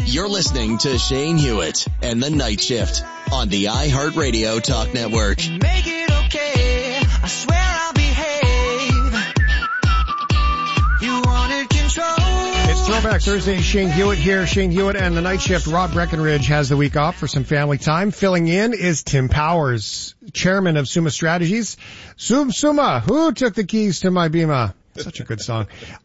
You're listening to Shane Hewitt and the Night Shift on the iHeartRadio Talk Network. Make it okay. I swear I'll behave. You wanted control. It's Throwback Thursday. Shane Hewitt here. Shane Hewitt and the Night Shift. Rob Breckenridge has the week off for some family time. Filling in is Tim Powers, chairman of Summa Strategies. Summa, who took the keys to my Beamer? Such a good song.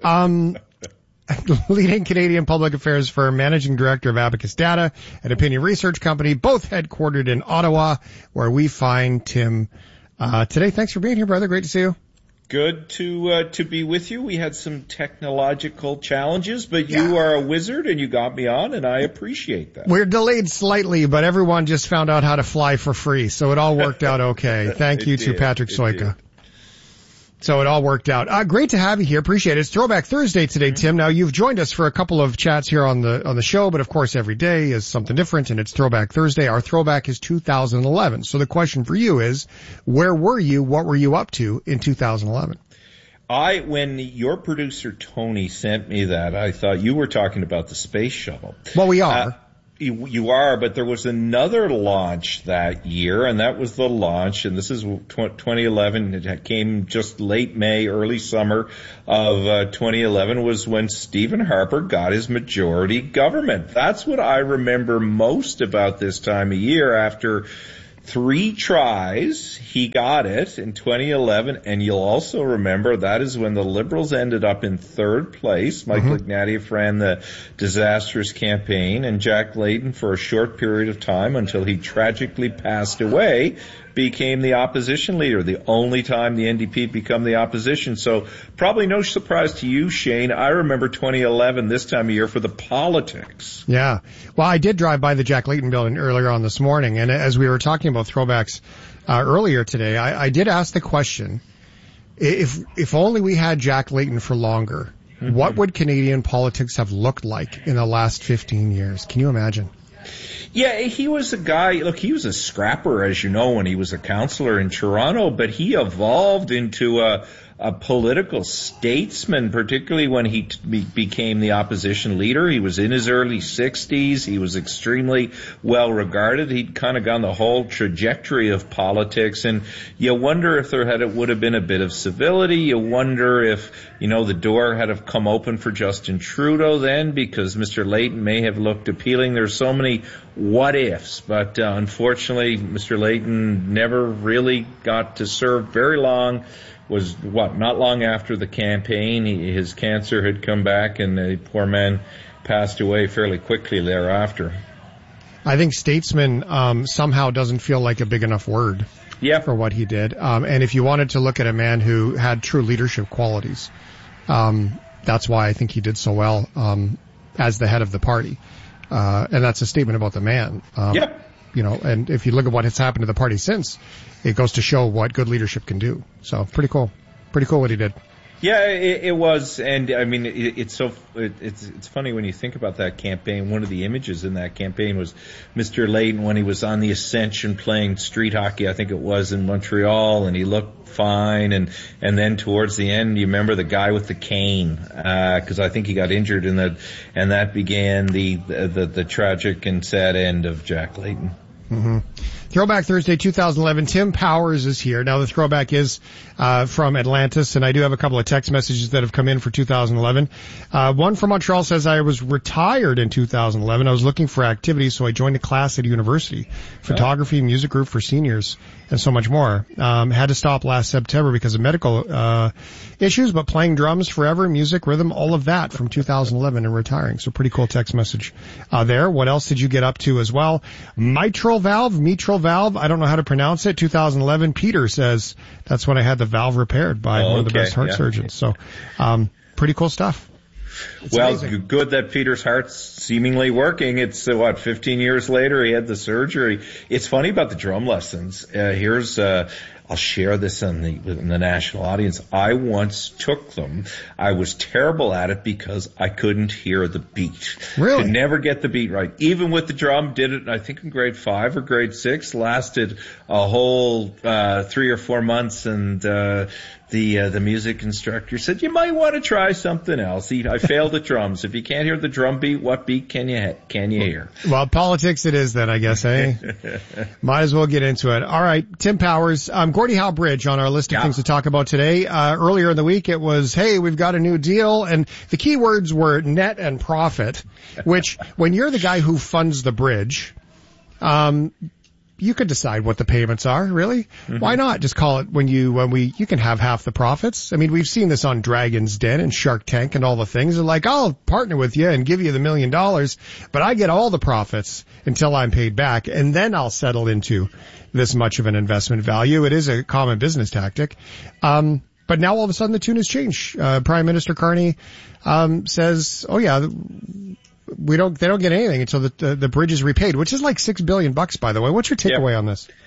Leading Canadian public affairs firm, managing director of Abacus Data, an opinion research company, both headquartered in Ottawa, where we find Tim today. Thanks for being here, brother. Great to see you. Good to be with you. We had some technological challenges, but you are a wizard and you got me on, and I appreciate that. We're delayed slightly, but everyone just found out how to fly for free, so it all worked out okay. Thank you to Patrick Soika. So it all worked out. Great to have you here. Appreciate it. It's Throwback Thursday today, Tim. Now, you've joined us for a couple of chats here on the show, but of course every day is something different, and it's Throwback Thursday. Our throwback is 2011. So the question for you is, where were you? What were you up to in 2011? When your producer Tony sent me that, I thought you were talking about the space shuttle. Well, we are. You are, but there was another launch that year, and that was the launch, and this is 2011. It came just late May, early summer of 2011 was when Stephen Harper got his majority government. That's what I remember most about this time of year. After 3 tries, he got it in 2011, and you'll also remember that is when the Liberals ended up in 3rd place. Michael Ignatieff ran the disastrous campaign, and Jack Layton, for a short period of time until he tragically passed away, became the opposition leader, the only time the NDP become the opposition. So probably no surprise to you, Shane. I remember 2011 this time of year for the politics. Yeah. Well, I did drive by the Jack Layton building earlier on this morning, and as we were talking about throwbacks earlier today, I did ask the question, if only we had Jack Layton for longer, what would Canadian politics have looked like in the last 15 years? Can you imagine? Yeah, he was a guy, look, he was a scrapper, as you know, when he was a councillor in Toronto, but he evolved into a political statesman, particularly when he became the opposition leader. He was in his early 60s. He was extremely well regarded. He'd kind of gone the whole trajectory of politics, and you wonder if it would have been a bit of civility. You wonder if, the door had have come open for Justin Trudeau then, because Mr. Layton may have looked appealing. There's so many what ifs, but unfortunately, Mr. Layton never really got to serve very long. Was not long after the campaign, his cancer had come back, and the poor man passed away fairly quickly thereafter. I think statesman somehow doesn't feel like a big enough word for what he did. And if you wanted to look at a man who had true leadership qualities, that's why I think he did so well as the head of the party. And that's a statement about the man. And if you look at what has happened to the party since, it goes to show what good leadership can do. So pretty cool. Pretty cool what he did. Yeah, it was, and I mean, it's funny when you think about that campaign. One of the images in that campaign was Mr. Layton when he was on the Ascension playing street hockey, I think it was, in Montreal, and he looked fine, and then towards the end, you remember the guy with the cane, because I think he got injured in that, and that began the tragic and sad end of Jack Layton. Throwback Thursday 2011. Tim Powers is here. Now the throwback is from Atlantis, and I do have a couple of text messages that have come in for 2011. One from Montreal says, I was retired in 2011. I was looking for activities, so I joined a class at university, photography, music group for seniors, and so much more. Had to stop last September because of medical issues, but playing drums forever, music, rhythm, all of that from 2011 and retiring. So pretty cool text message there. What else did you get up to as well? Mitral valve, I don't know how to pronounce it. 2011, Peter says that's when I had the valve repaired by one of the best heart surgeons. So pretty cool stuff. It's amazing. Good that Peter's heart's seemingly working. It's 15 years later he had the surgery. It's funny about the drum lessons. Here's I'll share this in the national audience. I once took them. I was terrible at it because I couldn't hear the beat. Really? Could never get the beat right. Even with the drum, did it, I think in grade 5 or grade 6, lasted a whole 3 or 4 months, and the music instructor said, you might want to try something else. I failed at drums. If you can't hear the drum beat, what beat can you hear? Well, politics it is then, I guess, eh? Might as well get into it. All right, Tim Powers, Gordie Howe Bridge on our list of things to talk about today. Earlier in the week it was, hey, we've got a new deal, and the key words were net and profit, which when you're the guy who funds the bridge, you could decide what the payments are, really. Mm-hmm. Why not just call it you can have half the profits? I mean, we've seen this on Dragon's Den and Shark Tank and all the things. They're like, I'll partner with you and give you the $1 million, but I get all the profits until I'm paid back, and then I'll settle into this much of an investment value. It is a common business tactic. But now all of a sudden the tune has changed. Prime Minister Carney, says, oh yeah, they don't get anything until the bridge is repaid, which is like $6 billion, by the way. What's your takeaway on this?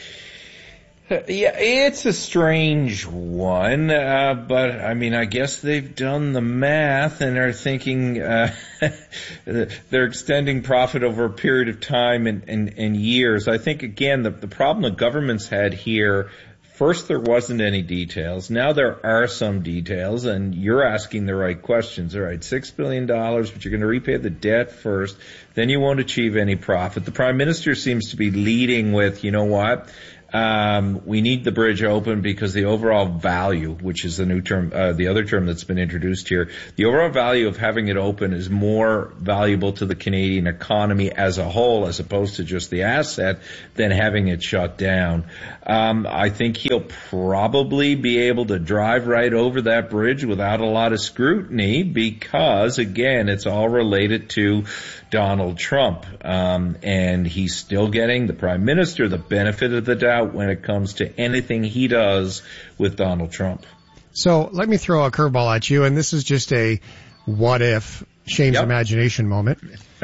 Yeah, it's a strange one, but I mean, I guess they've done the math and are thinking they're extending profit over a period of time and years. I think, again, the problem the government's had here, first there wasn't any details. Now there are some details, and you're asking the right questions. All right, $6 billion, but you're going to repay the debt first. Then you won't achieve any profit. The Prime Minister seems to be leading with, you know what? We need the bridge open because the overall value, which is the new term, the other term that's been introduced here, the overall value of having it open is more valuable to the Canadian economy as a whole, as opposed to just the asset, than having it shut down. I think he'll probably be able to drive right over that bridge without a lot of scrutiny because, again, it's all related to Donald Trump. And he's still getting, the Prime Minister, the benefit of the doubt when it comes to anything he does with Donald Trump. So let me throw a curveball at you, and this is just a what if, Shane's imagination moment.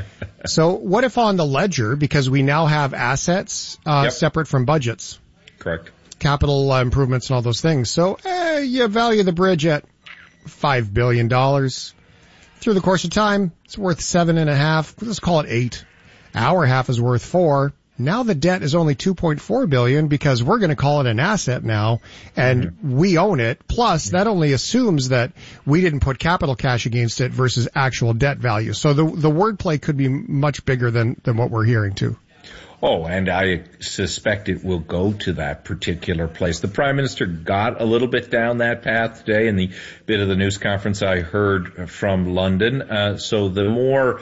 So what if on the ledger, because we now have assets separate from budgets? Correct. Capital improvements and all those things. So you value the bridge at $5 billion. Through the course of time, it's worth 7.5. Let's call it 8. Our half is worth 4. Now the debt is only $2.4 billion because we're going to call it an asset now, and we own it. Plus, that only assumes that we didn't put capital cash against it versus actual debt value. So the wordplay could be much bigger than what we're hearing too. Oh, and I suspect it will go to that particular place. The Prime Minister got a little bit down that path today in the bit of the news conference I heard from London. So the more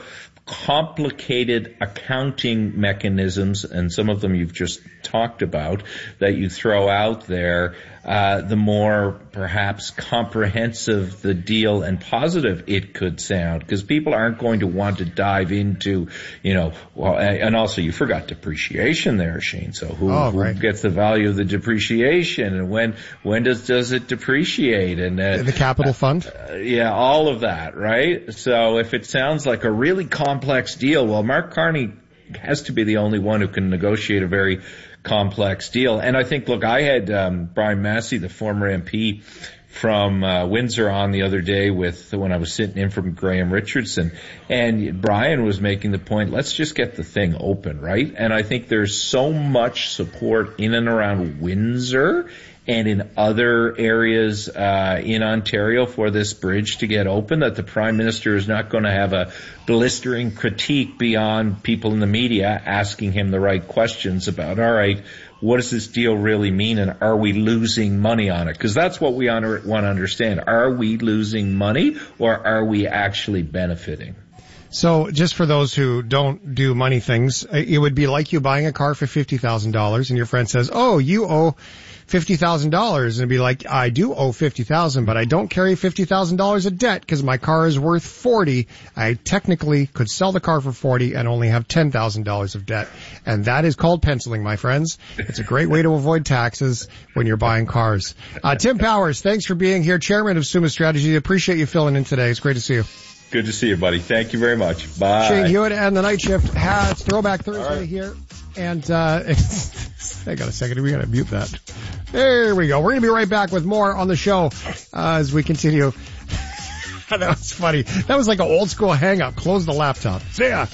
complicated accounting mechanisms, and some of them you've just talked about, that you throw out there, the more perhaps comprehensive the deal and positive it could sound, because people aren't going to want to dive into, well, and also you forgot depreciation there, Shane. So who gets the value of the depreciation, and when does it depreciate? And the capital fund? Yeah, all of that, right? So if it sounds like a really complex deal, well, Mark Carney has to be the only one who can negotiate a very complex deal. And I think, look, I had Brian Massey, the former MP from Windsor, on the other day when I was sitting in from Graham Richardson, and Brian was making the point, let's just get the thing open, right? And I think there's so much support in and around Windsor and in other areas in Ontario for this bridge to get open that the Prime Minister is not going to have a blistering critique beyond people in the media asking him the right questions about, all right, what does this deal really mean, and are we losing money on it? Because that's what we want to understand. Are we losing money, or are we actually benefiting? So just for those who don't do money things, it would be like you buying a car for $50,000 and your friend says, oh, you owe $50,000. And it'd be like, I do owe $50,000, but I don't carry $50,000 of debt because my car is worth $40,000. I technically could sell the car for $40,000 and only have $10,000 of debt. And that is called penciling, my friends. It's a great way to avoid taxes when you're buying cars. Tim Powers, thanks for being here, chairman of Summa Strategy. Appreciate you filling in today. It's great to see you. Good to see you, buddy. Thank you very much. Bye. Shane Hewitt and the Night Shift has Throwback Thursday here. And hang on a second. We got to mute that. There we go. We're going to be right back with more on the show as we continue. That was funny. That was like an old school hang up. Close the laptop. See ya.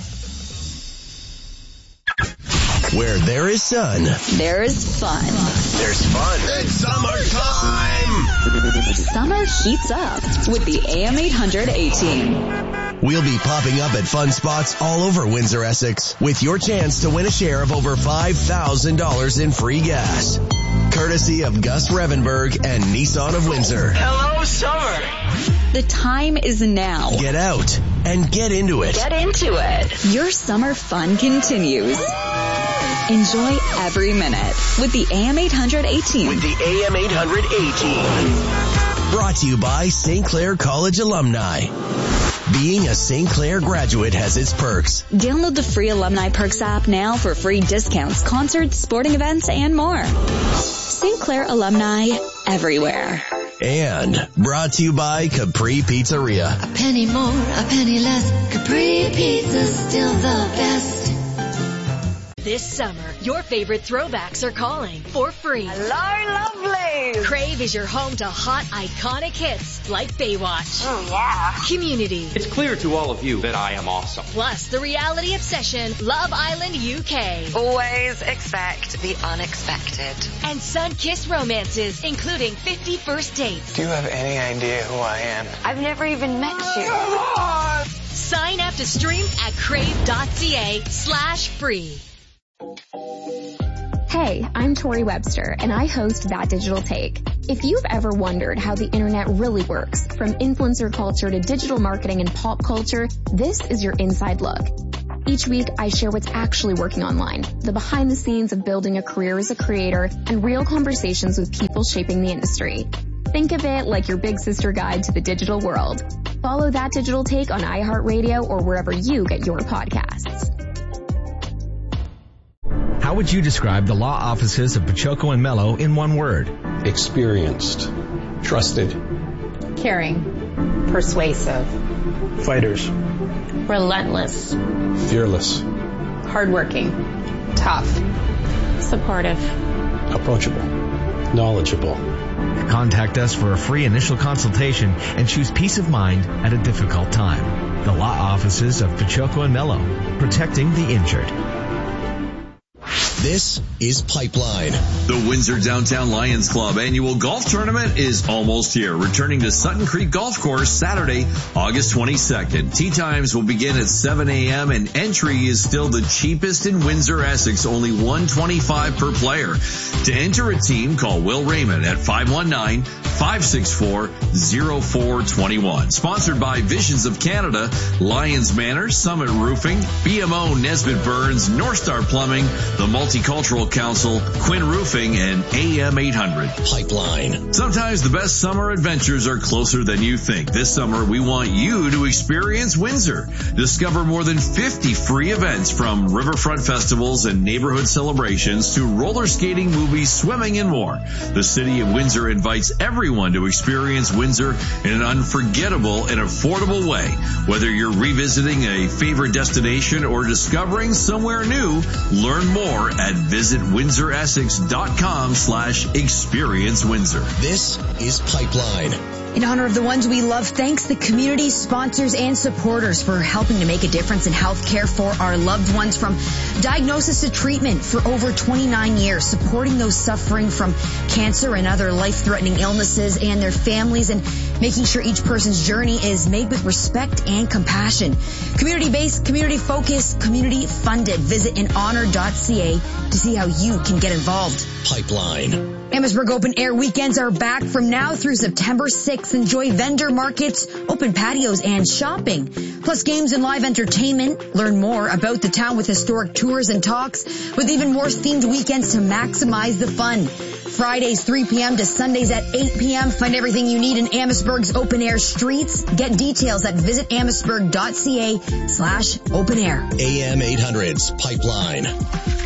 Where there is sun, there is fun. there's fun. It's summertime. Summer heats up with the AM 800 A-Team. We'll be popping up at fun spots all over Windsor, Essex, with your chance to win a share of over $5,000 in free gas. Courtesy of Gus Revenberg and Nissan of Windsor. Hello, summer. The time is now. Get out and get into it. Get into it. Your summer fun continues. Enjoy every minute with the AM 800 A-Team. With the AM 800 A-Team. Brought to you by St. Clair College alumni. Being a St. Clair graduate has its perks. Download the free Alumni Perks app now for free discounts, concerts, sporting events, and more. St. Clair alumni everywhere. And brought to you by Capri Pizzeria. A penny more, a penny less. Capri Pizza's still the best. This summer, your favorite throwbacks are calling for free. Hello, lovely. Crave is your home to hot, iconic hits like Baywatch. Oh, yeah. Community. It's clear to all of you that I am awesome. Plus the reality obsession, Love Island UK. Always expect the unexpected. And sun-kissed romances, including 50 First Dates. Do you have any idea who I am? I've never even met you. Sign up to stream at crave.ca/free. Hey, I'm Tori Webster, and I host That Digital Take. If you've ever wondered how the internet really works, from influencer culture to digital marketing and pop culture, this is your inside look. Each week, I share what's actually working online, the behind the scenes of building a career as a creator, and real conversations with people shaping the industry. Think of it like your big sister guide to the digital world. Follow That Digital Take on iHeartRadio or wherever you get your podcasts. How would you describe the law offices of Pachoco and Mello in one word? Experienced, trusted, caring, persuasive, fighters, relentless, fearless, hardworking, tough, supportive, approachable, knowledgeable. Contact us for a free initial consultation and choose peace of mind at a difficult time. The law offices of Pachoco and Mello, protecting the injured. This is Pipeline. The Windsor Downtown Lions Club annual golf tournament is almost here, returning to Sutton Creek Golf Course Saturday, August 22nd. Tee times will begin at 7 a.m. and entry is still the cheapest in Windsor, Essex, only $125 per player. To enter a team, call Will Raymond at 519-564-0421. Sponsored by Visions of Canada, Lions Manor, Summit Roofing, BMO Nesbitt Burns, North Star Plumbing, the Multicultural Council, Quinn Roofing, and AM 800. Pipeline. Sometimes the best summer adventures are closer than you think. This summer, we want you to experience Windsor. Discover more than 50 free events, from riverfront festivals and neighborhood celebrations to roller skating, movies, swimming, and more. The City of Windsor invites everyone to experience Windsor in an unforgettable and affordable way. Whether you're revisiting a favorite destination or discovering somewhere new, learn more at visitwindsoressex.com/experience Windsor. This is Pipeline. In honor of the ones we love, thanks the community, sponsors, and supporters for helping to make a difference in health care for our loved ones, from diagnosis to treatment for over 29 years, supporting those suffering from cancer and other life-threatening illnesses and their families, and making sure each person's journey is made with respect and compassion. Community-based, community-focused, community-funded. Visit inhonor.ca to see how you can get involved. Pipeline. Amherstburg Open Air weekends are back from now through September 6th. Enjoy vendor markets, open patios, and shopping, plus games and live entertainment. Learn more about the town with historic tours and talks, with even more themed weekends to maximize the fun. Fridays 3 p.m. to Sundays at 8 p.m. Find everything you need in Amherstburg's open air streets. Get details at visitamherstburg.ca/open air. AM 800's Pipeline.